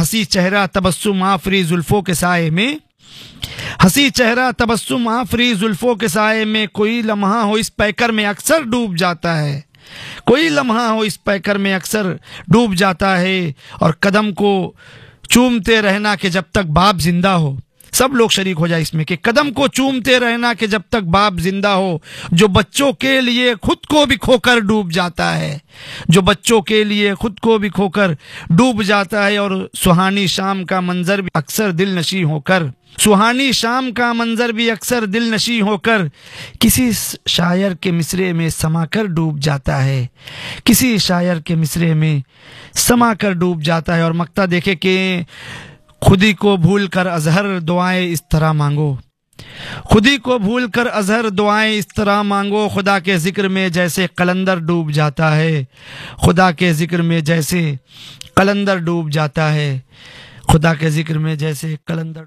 हंसी चेहरा तबस्सुम आफरी जुल्फों के साए में, हंसी चेहरा तबस्सुम आफरी जुल्फों के साए में, कोई लम्हा हो इस पैकर में अक्सर डूब जाता है, कोई लम्हा हो इस पैकर में अक्सर डूब जाता है। और कदम को चूमते रहना कि जब तक बाप जिंदा हो, सब लोग शरीक हो जाए इसमें कि कदम को चूमते रहना कि जब तक बाप जिंदा हो, जो बच्चों के लिए खुद को भी खोकर डूब जाता है, जो बच्चों के लिए खुद को भी खोकर डूब जाता है। और सुहानी शाम का मंजर भी अक्सर दिल नशी होकर, सुहानी शाम का मंजर भी अक्सर दिल नशी होकर किसी शायर के मिसरे में समाकर डूब जाता है, किसी शायर के मिसरे में समाकर डूब जाता है। और मक्ता देखे कि खुदी को भूल कर अजहर दुआएं इस तरह मांगो, खुदी को भूल कर अजहर दुआएं इस तरह मांगो, खुदा के जिक्र में जैसे कलंदर डूब जाता है, खुदा के जिक्र में जैसे कलंदर डूब जाता है, खुदा के जिक्र में जैसे कलंदर।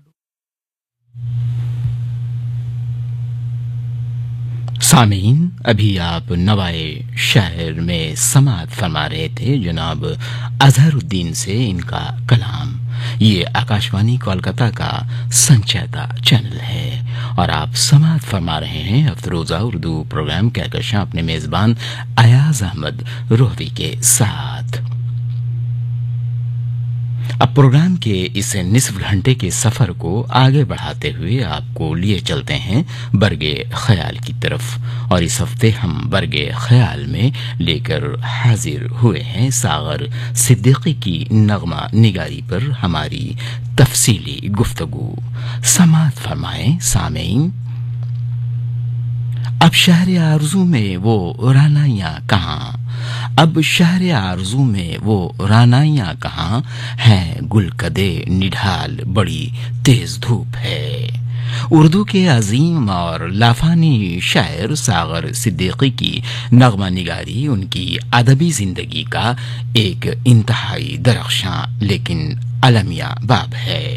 सामीन, अभी आप नवाए शायर में समाअत फरमा रहे थे जनाब अजहरुद्दीन से इनका कलाम। ये आकाशवाणी कोलकाता का संचयता चैनल है और आप समाअत फरमा रहे हैं अफ्तरोजा उर्दू प्रोग्राम कहकशां अपने मेजबान अयाज अहमद रोहवी के साथ। अब प्रोग्राम के इस निस्फ घंटे के सफर को आगे बढ़ाते हुए आपको लिए चलते हैं बरगे ख्याल की तरफ। और इस हफ्ते हम बरगे ख्याल में लेकर हाजिर हुए हैं सागर सिद्दीकी की नगमा निगारी पर हमारी तफसीली गुफ्तगू। समाअत फरमाएं सामीन। अब शहर आरज़ू में वो रानाइयाँ कहाँ, अब शहर आरज़ू में वो रानाइयाँ कहाँ हैं, गुलकदे निढाल बड़ी तेज धूप है। उर्दू के अजीम और लाफानी शायर सागर सिद्दीकी की नगमा निगारी उनकी अदबी जिंदगी का एक इंतहाई दरख्शां लेकिन अलमिया बाब है।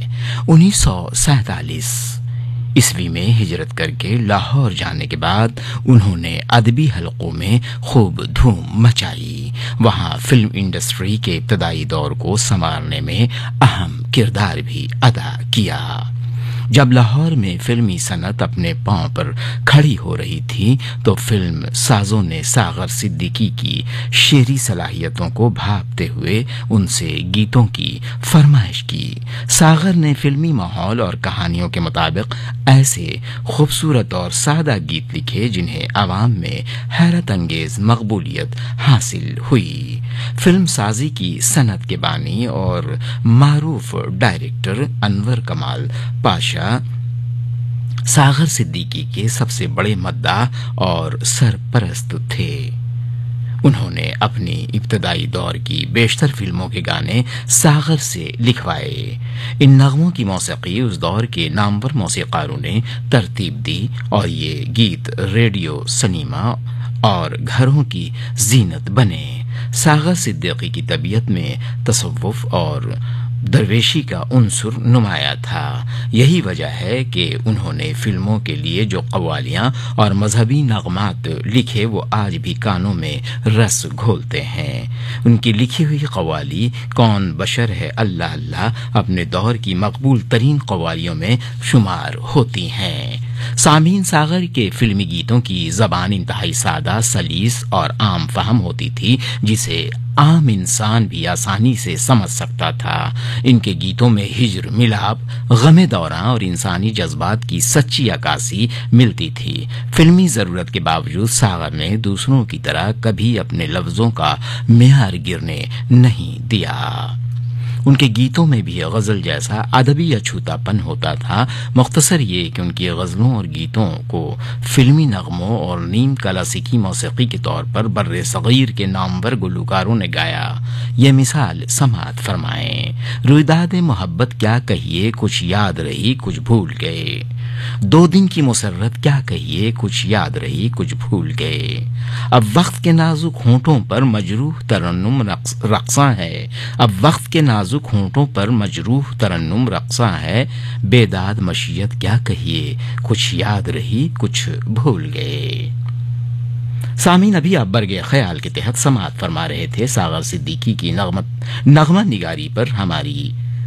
1947 ईस्वी में हिजरत करके लाहौर जाने के बाद उन्होंने अदबी हलकों में खूब धूम मचाई। वहां फिल्म इंडस्ट्री के इब्तदाई दौर को संवारने में अहम किरदार भी अदा किया। जब लाहौर में फिल्मी सनत अपने पांव पर खड़ी हो रही थी तो फिल्म साजों ने सागर सिद्दीकी की शेरी सलाहियतों को भांपते हुए उनसे गीतों की फरमाइश की। सागर ने फिल्मी माहौल और कहानियों के मुताबिक ऐसे खूबसूरत और सादा गीत लिखे जिन्हें आवाम में हैरत अंगेज मकबूलियत हासिल हुई। फिल्म साजी की सनत के बानी और मारूफ डायरेक्टर अनवर कमाल पाशा सागर सिद्दीकी के सबसे बड़े मद्दाह और सरपरस्त थे। उन्होंने अपनी इब्तदाई दौर की बेशतर फिल्मों के गाने सागर से लिखवाए। इन नगमों की मौसीकी उस दौर के नामवर मौसीकारों ने तरतीब दी और ये गीत रेडियो, सिनेमा और घरों की जीनत बने। सागर सिद्दीकी की तबीयत में तसव्वुफ और दरवेशी का उन्सुर नुमाया था। यही वजह है कि उन्होंने फिल्मों के लिए जो कव्वालियां और मजहबी नगमात लिखे वो आज भी कानों में रस घोलते हैं। उनकी लिखी हुई कव्वाली कौन बशर है अल्लाह अल्लाह अपने दौर की मकबूल तरीन कव्वालियों में शुमार होती हैं। सामीन, सागर के फिल्मी गीतों की जबान इंतहाई सादा, सलीस और आम फहम होती थी जिसे आम इंसान भी आसानी से समझ सकता था। इनके गीतों में हिज्र, मिलाप, गमे दौरां और इंसानी जज्बात की सच्ची अक्कासी मिलती थी। फिल्मी जरूरत के बावजूद सागर ने दूसरों की तरह कभी अपने लफ्जों का मेयार गिरने नहीं दिया। उनके गीतों में भी गजल जैसा अदबी अछूतापन होता था। मुख्तसर ये कि उनकी गजलों और गीतों को फिल्मी नगमों और नीम क्लासिकी मौसीकी के तौर पर बर्रे सगीर के नामवर गुलकारों ने गाया। ये मिसाल समाअत फरमाएं। रुइदाद मोहब्बत क्या कहिए, कुछ याद रही कुछ भूल गए। दो दिन की मुसर्रत क्या कहिए, कुछ याद रही कुछ भूल गए। अब वक्त के नाजुक होंठों पर मजरूह तरन्नुम रक्सा है। अब वक्त के नाजुक होंठों पर मजरूह तरन्नुम रक्सा है। बेदाद मशीयत क्या कहिए, कुछ याद रही कुछ भूल गए। सामीन, अभी आप बरगे ख्याल के तहत समाअत फरमा रहे थे सागर सिद्दीकी की नगमा निगारी पर हमारी